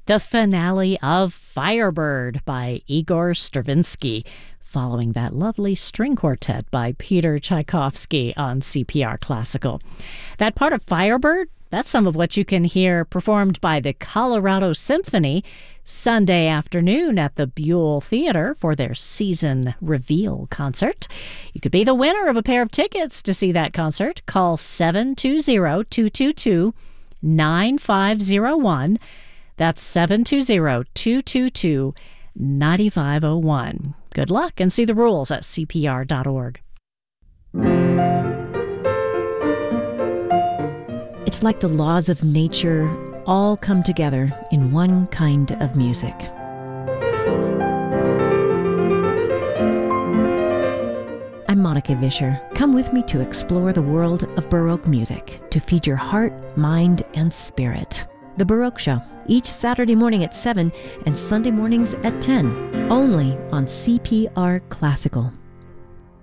the finale of Firebird by Igor Stravinsky, following that lovely string quartet by Peter Tchaikovsky on CPR Classical. That part of Firebird, that's some of what you can hear performed by the Colorado Symphony Sunday afternoon at the Buell Theater for their season reveal concert. You could be the winner of a pair of tickets to see that concert. Call 720-222-9501. That's 720-222-9501. Good luck and see the rules at cpr.org. It's like the laws of nature all come together in one kind of music. I'm Monica Vischer. Come with me to explore the world of Baroque music to feed your heart, mind, and spirit. The Baroque Show, each Saturday morning at 7 and Sunday mornings at 10, only on CPR Classical.